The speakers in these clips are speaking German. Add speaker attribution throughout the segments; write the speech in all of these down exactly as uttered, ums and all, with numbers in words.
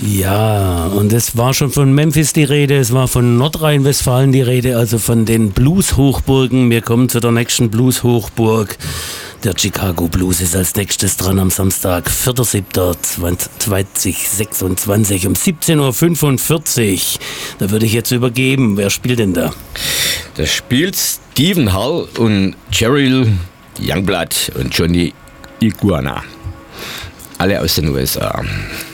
Speaker 1: Ja, und es war schon von Memphis die Rede, es war von Nordrhein-Westfalen die Rede, also von den Blues-Hochburgen. Wir kommen zu der nächsten Blues-Hochburg. Der Chicago Blues ist als nächstes dran am Samstag, vierter siebter zweitausendsechsundzwanzig um siebzehn Uhr fünfundvierzig. Da würde ich jetzt übergeben. Wer spielt denn da?
Speaker 2: Da spielt Stephen Hull und Cheryl Youngblood und Johnny Iguana. Alle aus den U S A.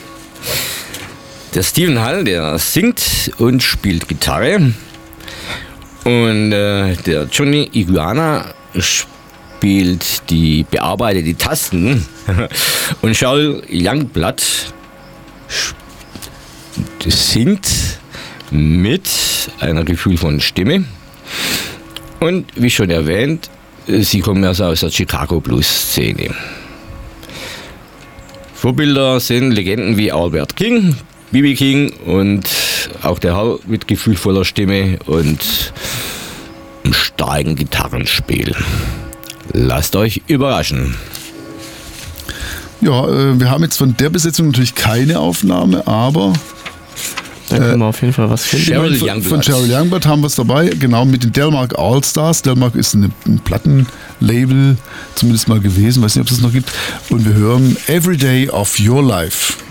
Speaker 2: Der Stephen Hull, der singt und spielt Gitarre. Und äh, der Johnny Iguana spielt die, bearbeitet die Tasten. Und Cheryl Youngblood singt mit einer gefühlvollen Stimme. Und wie schon erwähnt, sie kommen also aus der Chicago Blues-Szene. Vorbilder sind Legenden wie Albert King, B B King und auch der Hall mit gefühlvoller Stimme und einem starken Gitarrenspiel. Lasst euch überraschen.
Speaker 3: Ja, äh, wir haben jetzt von der Besetzung natürlich keine Aufnahme, aber
Speaker 4: da können wir auf jeden Fall was finden.
Speaker 3: Cheryl von, von Cheryl Youngblood haben wir es dabei, genau, mit den Delmark All-Stars. Delmark ist eine, ein Plattenlabel, zumindest mal gewesen, weiß nicht, ob es das noch gibt. Und wir hören Every Day of Your Life.